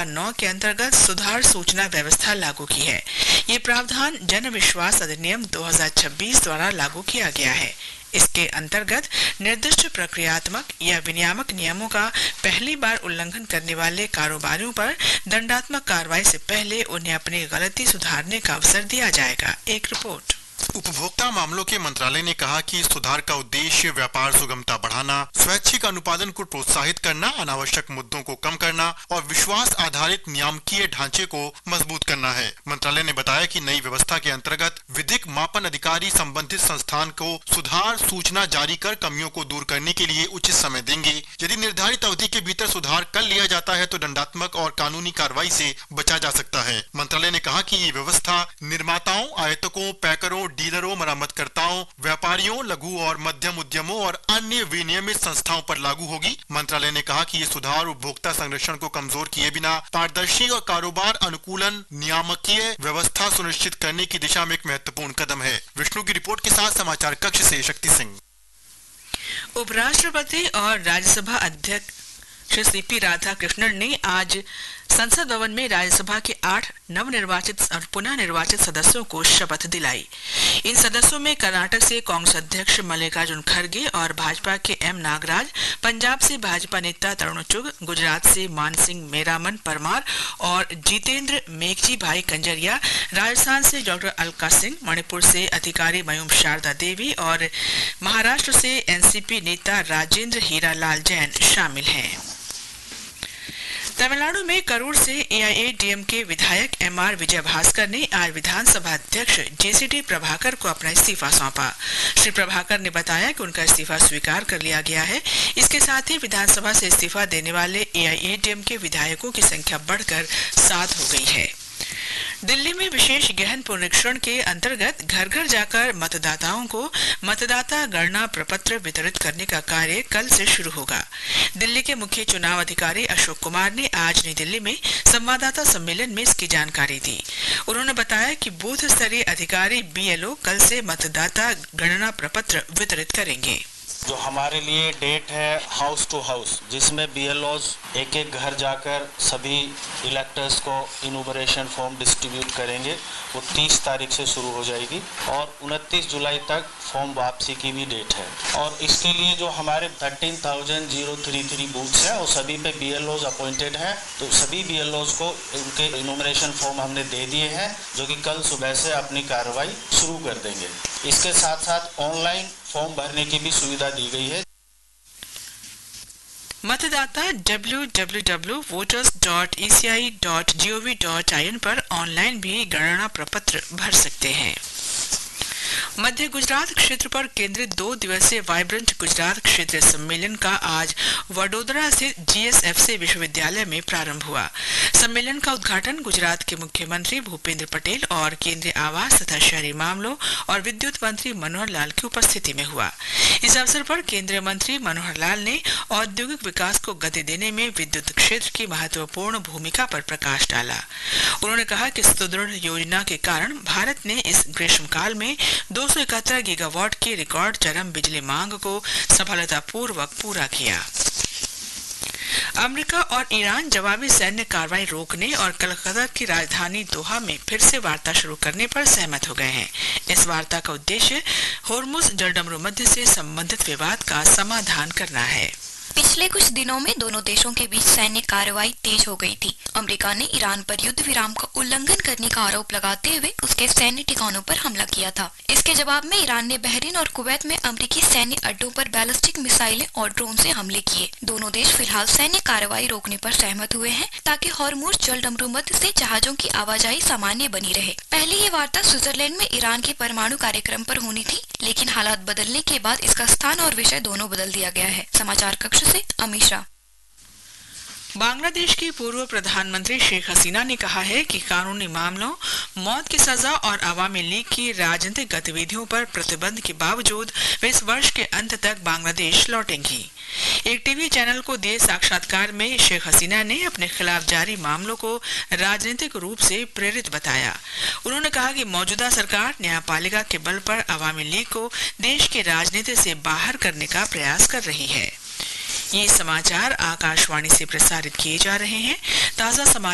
9 के अंतर्गत सुधार सूचना व्यवस्था लागू की है। ये प्रावधान जन विश्वास अधिनियम 2026 द्वारा लागू किया गया है। इसके अंतर्गत निर्दिष्ट प्रक्रियात्मक या विनियामक नियमों का पहली बार उल्लंघन करने वाले कारोबारियों पर दंडात्मक कार्रवाई से पहले उन्हें अपनी गलती सुधारने का अवसर दिया जाएगा। एक रिपोर्ट। उपभोक्ता मामलों के मंत्रालय ने कहा कि इस सुधार का उद्देश्य व्यापार सुगमता बढ़ाना, स्वैच्छिक अनुपादन को प्रोत्साहित करना, अनावश्यक मुद्दों को कम करना और विश्वास आधारित नियामकीय ढांचे को मजबूत करना है। मंत्रालय ने बताया कि नई व्यवस्था के अंतर्गत विधिक मापन अधिकारी संबंधित संस्थान को सुधार सूचना जारी कर कमियों को दूर करने के लिए उचित समय देंगे। यदि निर्धारित अवधि के भीतर सुधार कर लिया जाता है तो दंडात्मक और कानूनी कार्रवाई से बचा जा सकता है। मंत्रालय ने कहा कि ये व्यवस्था निर्माताओं, आयातकों, पैकरों, डीलरों, मरम्मतकर्ताओं, व्यापारियों, लघु और मध्यम उद्यमों और अन्य विनियमित संस्थाओं पर लागू होगी। मंत्रालय ने कहा कि ये सुधार उपभोक्ता संरक्षण को कमजोर किए बिना पारदर्शी और कारोबार अनुकूलन नियामकीय व्यवस्था सुनिश्चित करने की दिशा में एक महत्वपूर्ण कदम है। विष्णु की रिपोर्ट के साथ समाचार कक्ष से शक्ति सिंह। उपराष्ट्रपति और राज्यसभा अध्यक्ष श्री सीपी राधाकृष्णन ने आज संसद भवन में राज्यसभा के 8 नवनिर्वाचित और पुनः निर्वाचित सदस्यों को शपथ दिलाई। इन सदस्यों में कर्नाटक से कांग्रेस अध्यक्ष मल्लिकार्जुन खड़गे और भाजपा के एम नागराज, पंजाब से भाजपा नेता तरुण चुग, गुजरात से मानसिंह मेरामन परमार और जितेंद्र मेघजी भाई कंजरिया, राजस्थान से डॉक्टर अलका सिंह, मणिपुर से अधिकारी मयूम शारदा देवी और महाराष्ट्र से एनसीपी नेता राजेंद्र हीरालाल जैन शामिल हैं। तमिलनाडु में करूर से एआईएडीएमके विधायक एमआर विजय भास्कर ने आज विधानसभा अध्यक्ष जेसीडी प्रभाकर को अपना इस्तीफा सौंपा। श्री प्रभाकर ने बताया कि उनका इस्तीफा स्वीकार कर लिया गया है। इसके साथ ही विधानसभा से इस्तीफा देने वाले एआईएडीएमके विधायकों की संख्या बढ़कर 7 हो गई है। दिल्ली में विशेष गहन पुनरीक्षण के अंतर्गत घर घर जाकर मतदाताओं को मतदाता गणना प्रपत्र वितरित करने का कार्य कल से शुरू होगा। दिल्ली के मुख्य चुनाव अधिकारी अशोक कुमार ने आज नई दिल्ली में संवाददाता सम्मेलन में इसकी जानकारी दी। उन्होंने बताया कि बूथ स्तरीय अधिकारी बीएलओ कल से मतदाता गणना प्रपत्र वितरित करेंगे। जो हमारे लिए डेट है हाउस टू हाउस, जिसमें बीएलओज एक एक घर जाकर सभी इलेक्टर्स को इनूमरेशन फॉर्म डिस्ट्रीब्यूट करेंगे, वो 30 तारीख से शुरू हो जाएगी और 29 जुलाई तक फॉर्म वापसी की भी डेट है। और इसके लिए जो हमारे 13,033 बूथ्स हैं वो सभी पे बीएलओज अपॉइंटेड हैं, तो सभी बीएलओज को उनके इनूमरेशन फॉर्म हमने दे दिए हैं, जो कि कल सुबह से अपनी कार्रवाई शुरू कर देंगे। इसके साथ साथ ऑनलाइन फॉर्म भरने की भी सुविधा दी गई है। मतदाता www.voters.eci.gov.in पर ऑनलाइन भी गणना प्रपत्र भर सकते हैं। मध्य गुजरात क्षेत्र पर केंद्रित 2 दिवसीय वाइब्रेंट गुजरात क्षेत्रीय सम्मेलन का आज वडोदरा स्थित जीएसएफसी विश्वविद्यालय में प्रारंभ हुआ। सम्मेलन का उद्घाटन गुजरात के मुख्यमंत्री भूपेंद्र पटेल और केंद्रीय आवास तथा शहरी मामलों और विद्युत मंत्री मनोहर लाल की उपस्थिति में हुआ। इस अवसर पर केंद्रीय मंत्री मनोहर लाल ने औद्योगिक विकास को गति देने में विद्युत क्षेत्र की महत्वपूर्ण भूमिका पर प्रकाश डाला। उन्होंने कहा कि सुदृढ़ योजना के कारण भारत ने इस ग्रीष्मकाल में 271 गीगावाट की रिकॉर्ड चरम बिजली मांग को सफलतापूर्वक पूरा किया। अमेरिका और ईरान जवाबी सैन्य कार्रवाई रोकने और कलकत्ता की राजधानी दोहा में फिर से वार्ता शुरू करने पर सहमत हो गए हैं। इस वार्ता का उद्देश्य होर्मुज जलडमरू मध्य से संबंधित विवाद का समाधान करना है। पिछले कुछ दिनों में दोनों देशों के बीच सैन्य कार्रवाई तेज हो गई थी। अमेरिका ने ईरान पर युद्ध विराम का उल्लंघन करने का आरोप लगाते हुए उसके सैन्य ठिकानों पर हमला किया था। इसके जवाब में ईरान ने बहरीन और कुवैत में अमेरिकी सैन्य अड्डों पर बैलिस्टिक मिसाइलें और ड्रोन से हमले किए। दोनों देश फिलहाल सैन्य कार्रवाई रोकने पर सहमत हुए हैं ताकि हॉर्मुज जलडमरू मध्य से जहाजों की आवाजाही सामान्य बनी रहे। पहले ये वार्ता स्विट्जरलैंड में ईरान के परमाणु कार्यक्रम पर होनी थी, लेकिन हालात बदलने के बाद इसका स्थान और विषय दोनों बदल दिया गया है। समाचार कक्ष से अमीशा। बांग्लादेश की पूर्व प्रधानमंत्री शेख हसीना ने कहा है कि कानूनी मामलों, मौत की सजा और अवामी लीग की राजनीतिक गतिविधियों पर प्रतिबंध के बावजूद वे इस वर्ष के अंत तक बांग्लादेश लौटेंगी। एक टीवी चैनल को दिए साक्षात्कार में शेख हसीना ने अपने खिलाफ जारी मामलों को राजनीतिक रूप से प्रेरित बताया। उन्होंने कहा कि मौजूदा सरकार न्यायपालिका के बल पर अवामी लीग को देश की राजनीति से बाहर करने का प्रयास कर रही है। ये समाचार आकाशवाणी से प्रसारित किए जा रहे हैं। ताजा समाचार